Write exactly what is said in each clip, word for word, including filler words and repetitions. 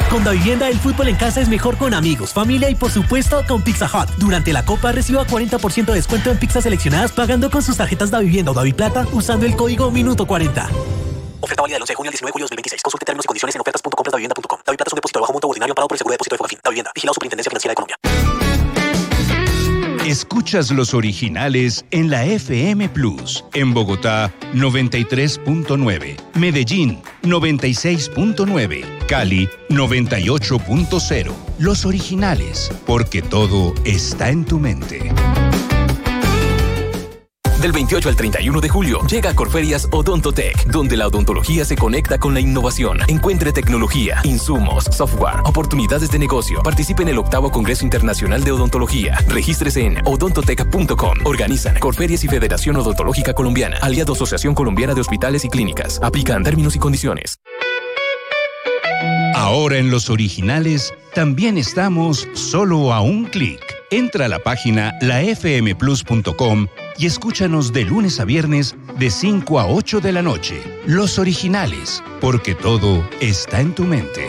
Con Davivienda, el fútbol en casa es mejor con amigos, familia y por supuesto con Pizza Hut. Durante la Copa reciba cuarenta por ciento de descuento en pizzas seleccionadas pagando con sus tarjetas Davivienda o Daviplata usando el código Minuto cuarenta. Oferta válida del once de junio al diecinueve de julio de dos mil veintiséis. Consulte términos y condiciones en ofertas punto compras davivienda punto com. Daviplata es un depósito de bajo monto ordinario amparado por el seguro de depósito de Fogafín. Davivienda. Vigilado Superintendencia Financiera de Colombia. Escuchas los originales en la F M Plus. En Bogotá, noventa y tres punto nueve. Medellín, noventa y seis punto nueve. Cali, noventa y ocho punto cero. Los originales, porque todo está en tu mente. Del veintiocho al treinta y uno de julio llega a Corferias Odontotech, donde la odontología se conecta con la innovación. Encuentre tecnología, insumos, software, oportunidades de negocio. Participe en el octavo Congreso Internacional de Odontología. Regístrese en odontotech punto com. Organizan Corferias y Federación Odontológica Colombiana. Aliado Asociación Colombiana de Hospitales y Clínicas. Aplican términos y condiciones. Ahora en los originales también estamos solo a un clic. Entra a la página la f m plus punto com y escúchanos de lunes a viernes de cinco a ocho de la noche. Los originales, porque todo está en tu mente.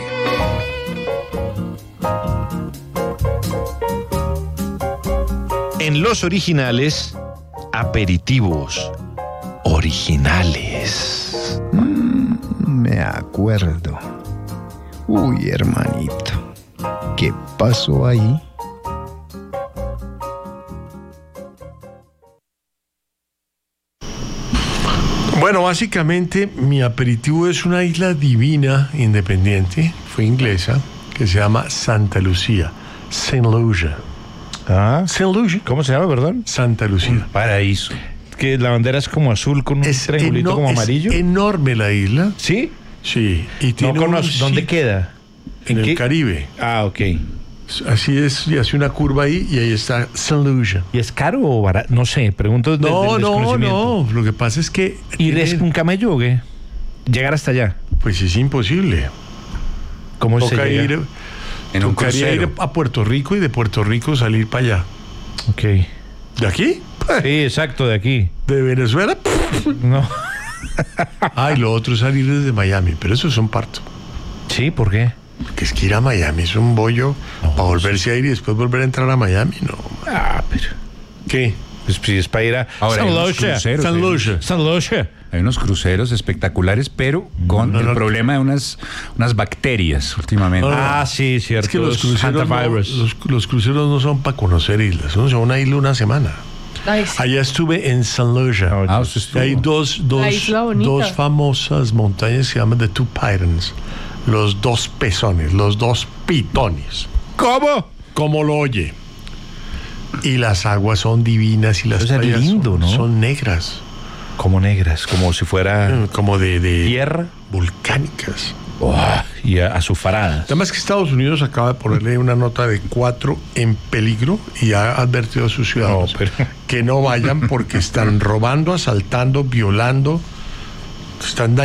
En los originales, aperitivos originales. Mm, me acuerdo. Uy, hermanito, ¿qué pasó ahí? Bueno, básicamente mi aperitivo es una isla divina, independiente, fue inglesa, que se llama Santa Lucía, Saint Lucia. Ah, Saint Lucia. ¿Cómo se llama, perdón? Santa Lucía. Un paraíso. Que la bandera es como azul con un Es triangulito eno- como es amarillo. enorme la isla. ¿Sí? Sí. Y tiene No conozco. un ¿Dónde sitio queda? En el qué? Caribe. Ah, ok. Así es, y hace una curva ahí y ahí está Saint Lucia. ¿Y es caro o barato? No sé, pregunto desde No, el no, desconocimiento. no. Lo que pasa es que ¿Ir tiene- es un camello o qué? ¿Llegar hasta allá? pues es imposible. ¿Cómo se Toca llega? ir, En un tocaría crucero. ir a Puerto Rico y de Puerto Rico salir para allá. Ok. ¿De aquí? Sí, exacto, de aquí. ¿De Venezuela? No. Ah, y lo otro es salir desde Miami, pero eso es un parto. Sí, ¿por qué? Porque es que ir a Miami es un bollo No, para volverse a ir y después volver a entrar a Miami, no. Ah, pero... ¿Qué? Pues si es para ir a Ahora, San hay unos Lucia. cruceros, San hay unos- Lucia. San Lucia. Hay unos cruceros espectaculares, pero con No, no, el no. problema de unas, unas bacterias últimamente. No, no. Ah, sí, cierto. Es que los cruceros, no, Hantavirus. los, los cruceros no son para conocer islas, son una isla una semana. Ay, sí. Allá estuve en Saint Lucia. Ah, Ah, usted Y estuvo. hay dos, dos, La isla bonita. dos famosas montañas que se llaman The Two Pythons, los dos pezones, los dos pitones. ¿Cómo? ¿Cómo lo oye? Y las aguas son divinas y las Eso es playas lindo, son, ¿no? son negras, Como negras, como si fuera como de, de tierra. volcánicas. Oh, y a- azufaradas. Además que Estados Unidos acaba de ponerle una nota de cuatro en peligro y ha advertido a sus ciudadanos No, pero- que no vayan porque están robando, asaltando, violando, están